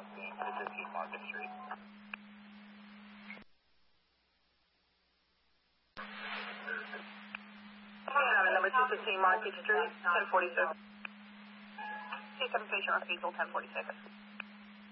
scene, 215 Market Street. Number 215 Market Street, 1046. C7 patient on Cecil, 1046.